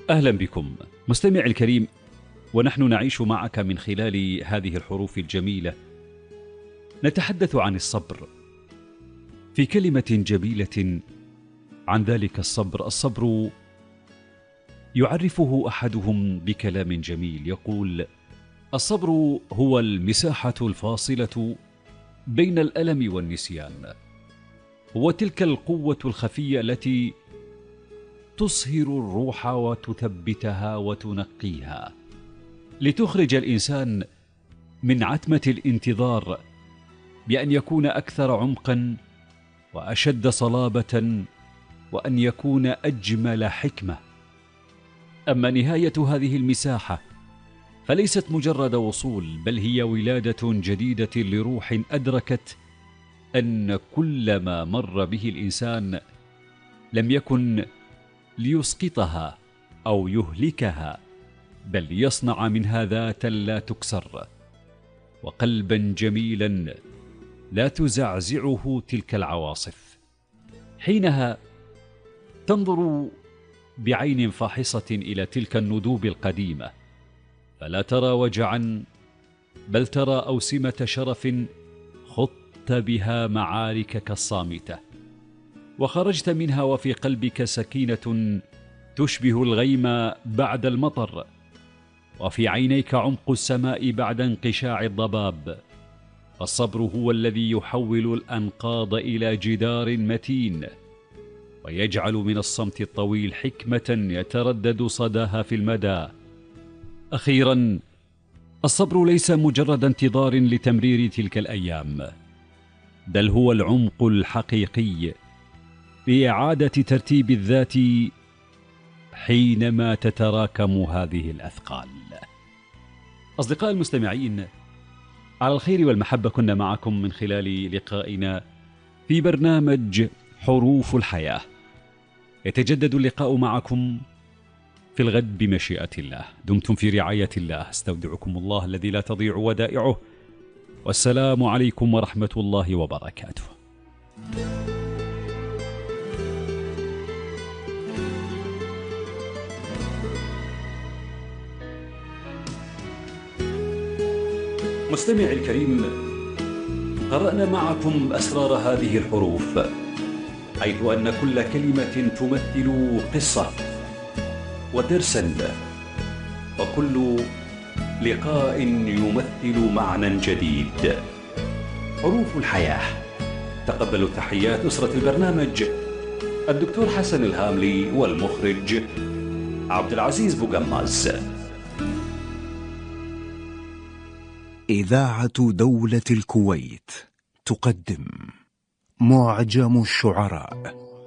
أهلا بكم مستمع الكريم، ونحن نعيش معك من خلال هذه الحروف الجميلة نتحدث عن الصبر. في كلمة جميلة عن ذلك الصبر يعرفه أحدهم بكلام جميل يقول: الصبر هو المساحة الفاصلة بين الألم والنسيان، هو تلك القوة الخفية التي تصهر الروح وتثبتها وتنقيها لتخرج الإنسان من عتمة الانتظار بأن يكون أكثر عمقا وأشد صلابة وأن يكون أجمل حكمة. أما نهاية هذه المساحة فليست مجرد وصول، بل هي ولادة جديدة لروح أدركت أن كل ما مر به الإنسان لم يكن ليسقطها أو يهلكها، بل يصنع منها ذاتا لا تكسر وقلبا جميلا لا تزعزعه تلك العواصف. حينها تنظر بعين فاحصة إلى تلك الندوب القديمة، فلا ترى وجعا، بل ترى أوسمة شرف خضت بها معاركك الصامتة، وخرجت منها وفي قلبك سكينة تشبه الغيم بعد المطر، وفي عينيك عمق السماء بعد انقشاع الضباب. الصبر هو الذي يحول الأنقاض إلى جدار متين، ويجعل من الصمت الطويل حكمة يتردد صداها في المدى. أخيرا، الصبر ليس مجرد انتظار لتمرير تلك الأيام، بل هو العمق الحقيقي لإعادة ترتيب الذات حينما تتراكم هذه الأثقال. أصدقاء المستمعين، على الخير والمحبة كنا معكم من خلال لقائنا في برنامج حروف الحياة. يتجدد اللقاء معكم في الغد بمشيئة الله. دمتم في رعاية الله، استودعكم الله الذي لا تضيع ودائعه، والسلام عليكم ورحمة الله وبركاته. مستمع الكريم، قرأنا معكم أسرار هذه الحروف، حيث أن كل كلمة تمثل قصة ودرسا، وكل لقاء يمثل معنى جديد. حروف الحياة. تقبلوا تحيات أسرة البرنامج، الدكتور حسن الهاملي والمخرج عبد العزيز بوغماز. إذاعة دولة الكويت تقدم معجم الشعراء.